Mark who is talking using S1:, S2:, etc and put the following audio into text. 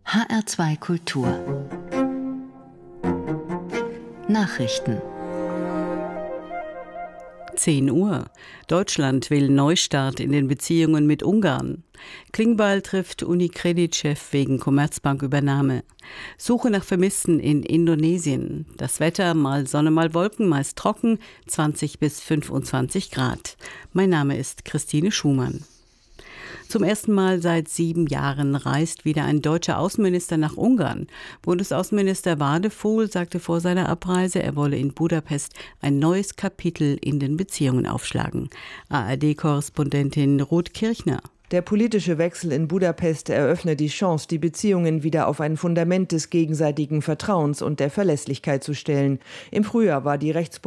S1: HR2 Kultur Nachrichten
S2: 10 Uhr. Deutschland will Neustart in den Beziehungen mit Ungarn. Klingbeil trifft Unicredit-Chef wegen Commerzbank-Übernahme. Suche nach Vermissten in Indonesien. Das Wetter, mal Sonne, mal Wolken, meist trocken, 20 bis 25 Grad. Mein Name ist Christine Schumann. Zum ersten Mal seit 7 Jahren reist wieder ein deutscher Außenminister nach Ungarn. Bundesaußenminister Wadefuhl sagte vor seiner Abreise, er wolle in Budapest ein neues Kapitel in den Beziehungen aufschlagen. ARD-Korrespondentin Ruth Kirchner.
S3: Der politische Wechsel in Budapest eröffne die Chance, die Beziehungen wieder auf ein Fundament des gegenseitigen Vertrauens und der Verlässlichkeit zu stellen. Im Frühjahr war die